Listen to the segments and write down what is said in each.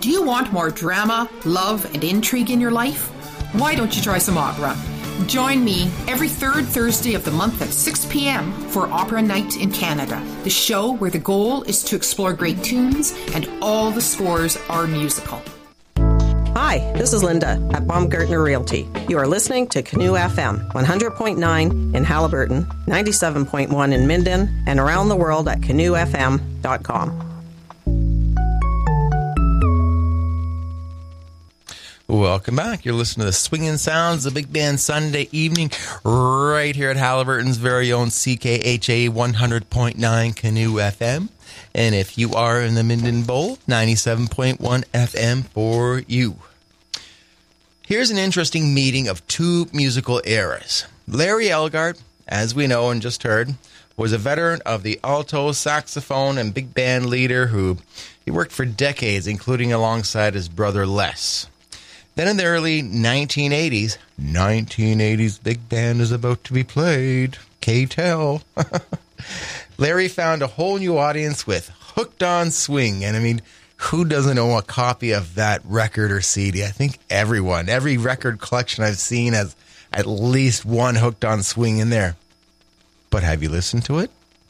Do you want more drama, love, and intrigue in your life? Why don't you try some opera? Join me every third Thursday of the month at 6 p.m. for Opera Night in Canada, the show where the goal is to explore great tunes and all the scores are musical. Hi, this is Linda at Baumgartner Realty. You are listening to Canoe FM, 100.9 in Haliburton, 97.1 in Minden, and around the world at canoefm.com. Welcome back. You're listening to the Swinging Sounds, the Big Band Sunday evening, right here at Haliburton's very own CKHA 100.9 Canoe FM. And if you are in the Minden Bowl, 97.1 FM for you. Here's an interesting meeting of two musical eras. Larry Elgart, as we know and just heard, was a veteran of the alto, saxophone, and big band leader who he worked for decades, including alongside his brother Les. Then in the early 1980s big band is about to be played. K-Tel. Larry found a whole new audience with Hooked on Swing. And I mean, who doesn't own a copy of that record or CD? I think everyone. Every record collection I've seen has at least one Hooked on Swing in there. But have you listened to it?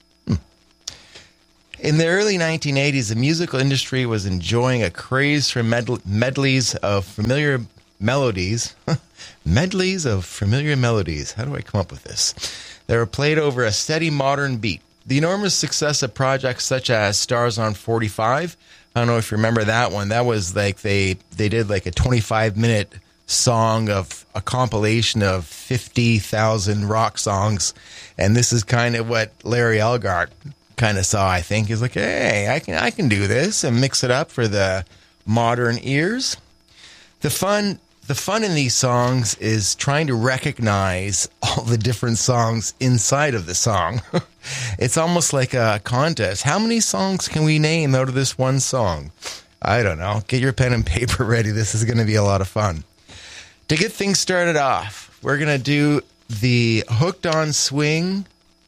In the early 1980s, the musical industry was enjoying a craze for medleys of familiar melodies. Medleys of familiar melodies. How do I come up with this? They were played over a steady modern beat. The enormous success of projects such as Stars on 45, I don't know if you remember that one. That was like they did like a 25-minute song of a compilation of 50,000 rock songs. And this is kind of what Larry Elgart kind of saw, I think. He's like, hey, I can do this and mix it up for the modern ears. The fun in these songs is trying to recognize all the different songs inside of the song. It's almost like a contest. How many songs can we name out of this one song? I don't know. Get your pen and paper ready. This is going to be a lot of fun. To get things started off, we're going to do the Hooked on Swing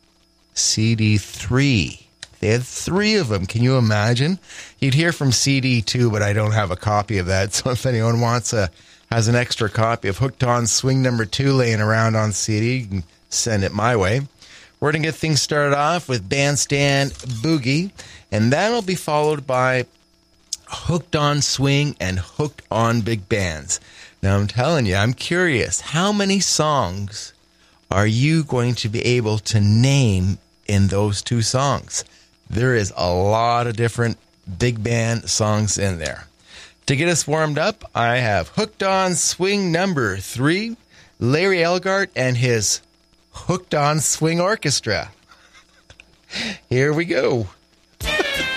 CD3. They had 3 of them. Can you imagine? You'd hear from CD2, but I don't have a copy of that. So if anyone has an extra copy of Hooked on Swing number 2 laying around on CD, you can send it my way. We're going to get things started off with Bandstand Boogie, and that'll be followed by Hooked on Swing and Hooked on Big Bands. Now I'm telling you, I'm curious, how many songs are you going to be able to name in those 2 songs? There is a lot of different big band songs in there. To get us warmed up, I have Hooked on Swing number 3, Larry Elgart and his Hooked on Swing Orchestra. Here we go.